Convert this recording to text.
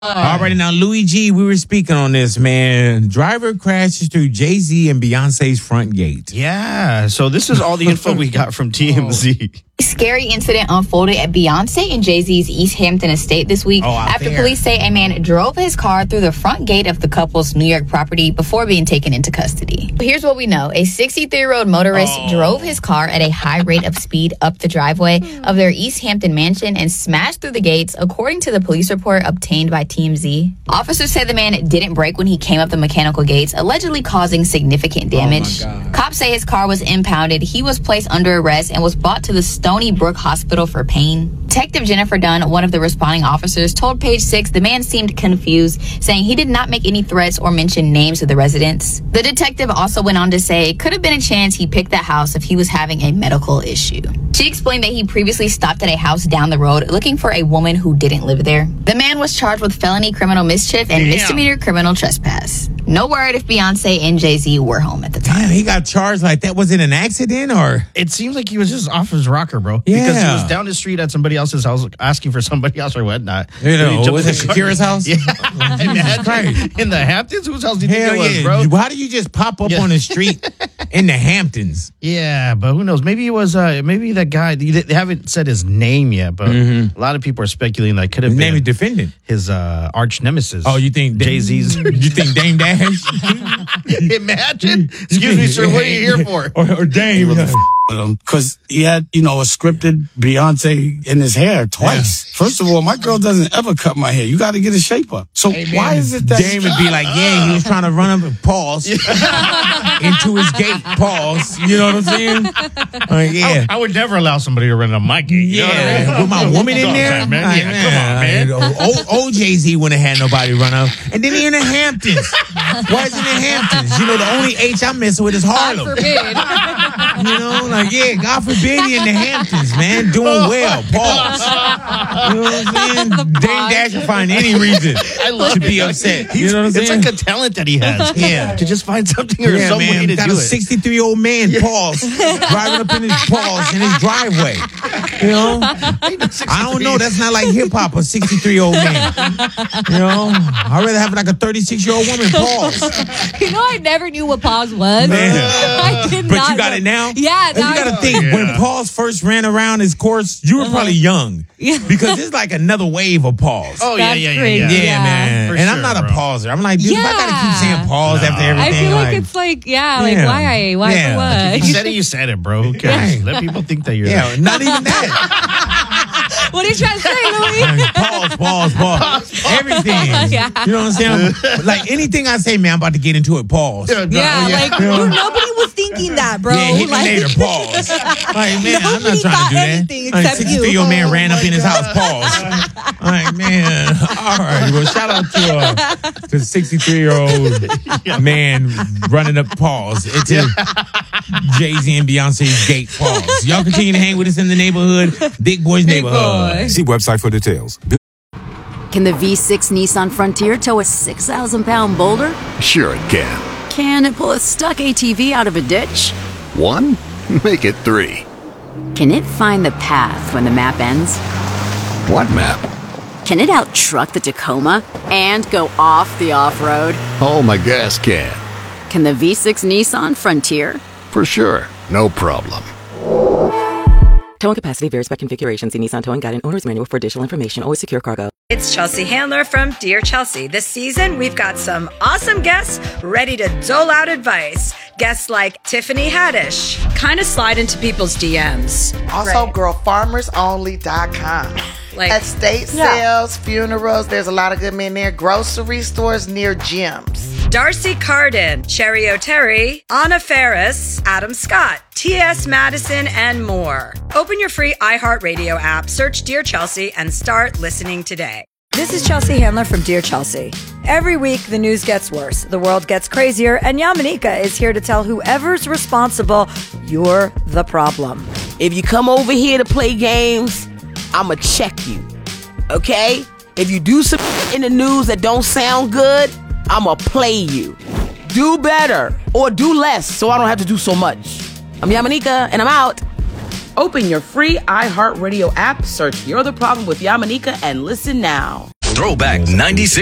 Alrighty, now Luigi, we were speaking on this, man. Driver crashes through Jay-Z and Beyonce's front gate. Yeah, so this is all the info we got from TMZ. Scary incident unfolded at Beyonce and Jay-Z's East Hampton estate this week after police say a man drove his car through the front gate of the couple's New York property before being taken into custody. Here's what we know. A 63-year-old motorist drove his car at a high rate of speed up the driveway of their East Hampton mansion and smashed through the gates, according to the police report obtained by TMZ. Officers say the man didn't brake when he came up the mechanical gates, allegedly causing significant damage. Cops say his car was impounded. He was placed under arrest and was brought to the Stony Brook Hospital for pain. Detective Jennifer Dunn, one of the responding officers, told Page Six the man seemed confused, saying he did not make any threats or mention names of the residents. The detective also went on to say it could have been a chance he picked that house if he was having a medical issue. She explained that he previously stopped at a house down the road looking for a woman who didn't live there. The man was charged with felony criminal mischief and misdemeanor criminal trespass. No word if Beyonce and Jay-Z were home at the time. Damn, he got charged like that. Was it an accident or? It seems like he was just off his rocker, bro. Yeah. Because he was down the street at somebody else's house asking for somebody else or whatnot. You know, was it Shakira's house? Yeah. Imagine, in the Hamptons? Whose house do you think it was, bro? How do you just pop up on the street in the Hamptons? Yeah, but who knows? Maybe it was, maybe that guy, they haven't said his name yet, but a lot of people are speculating that could have been name is defendant. His arch nemesis. Oh, you think Jay-Z's? You think Dame Dash? Imagine. Excuse me, sir. What are you here for? Or Dame. Because he had, a scripted Beyonce in his hair twice. Yeah. First of all, my girl doesn't ever cut my hair. You got to get a shape up. So why is it that Dame would be like, he was trying to run up and pause into his gate, pause. You know what I'm saying? I would never allow somebody to run up my gate. With my woman in there? Man. Come on, man. Old Jay-Z wouldn't have had nobody run up. And then he in the Hamptons. Why is he in the Hamptons? The only H I'm messing with is Harlem. God forbid. God forbid he in the Hamptons, man. Doing well. Pause. You know what I'm saying? Dame Dash will find any reason to be upset. You know what I'm saying? It's like a talent that he has. Yeah. To just find something or some way to got do a it. 63-year-old man, pause, driving up in his driveway. I don't know. That's not like hip-hop, a 63-year-old man. I'd rather have like a 36-year-old woman, pause. I never knew what pause was. I did But not you got know. it now? Yeah, now you got to think, when Pause first ran around his course, you were probably young. Yeah. Because it's like another wave of pause. Oh, That's yeah. crazy. Yeah, man. For and sure, I'm not a bro. pauser. I'm like, dude, if I got to keep saying pause after everything. I feel like it's like, why? Why Yeah. for what? You said it, you said it, bro. Who cares? Right. Let people think that you're not even that. What are you trying to say, Louis? Pause. Everything. Yeah. You know what I'm saying? Like anything I say, man, I'm about to get into it. Pause. Nobody was thinking that, bro. Yeah, hit me later. Pause. Like, man, I'm not trying to Nobody do thought that. anything Like, except you. 63-year-old man ran up in his house. Pause. Like, man. All right. Well, shout out to the 63-year-old man running up. Pause. It's Jay-Z and Beyonce's gate. Pause. Y'all continue to hang with us in the neighborhood. Big Boy's Neighborhood. See website for details. Can the V6 Nissan Frontier tow a 6,000-pound boulder? Sure it can. Can it pull a stuck ATV out of a ditch? 1? Make it 3. Can it find the path when the map ends? What map? Can it out-truck the Tacoma and go off the off-road? Oh, my gas can. Can the V6 Nissan Frontier? For sure. No problem. Towing capacity varies by configuration. See Nissan Towing Guide and Owner's Manual for additional information. Always secure cargo. It's Chelsea Handler from Dear Chelsea. This season, we've got some awesome guests ready to dole out advice. Guests like Tiffany Haddish. Kind of slide into people's DMs. Also, girlfarmersonly.com. Estate sales, funerals, there's a lot of good men there. Grocery stores near gyms. Darcy Carden, Sherry O'Terry, Anna Ferris, Adam Scott, T.S. Madison, and more. Open your free iHeartRadio app, search Dear Chelsea, and start listening today. This is Chelsea Handler from Dear Chelsea. Every week, the news gets worse, the world gets crazier, and Yamanika is here to tell whoever's responsible, you're the problem. If you come over here to play games, I'ma check you, okay? If you do some in the news that don't sound good, I'ma play you. Do better or do less so I don't have to do so much. I'm Yamanika and I'm out. Open your free iHeartRadio app, search You're the Problem with Yamanika and listen now. Throwback 96.